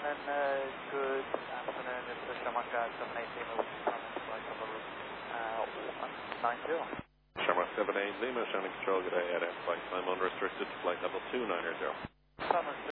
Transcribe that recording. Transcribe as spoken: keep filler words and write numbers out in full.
Shannon, uh, good afternoon. This is Shamaka seven eight Lima, which is coming flight number uh, one nine zero. Shamrock seven eight Lima, Shannon Control, good day, at flight time unrestricted, flight level two nine zero. Summer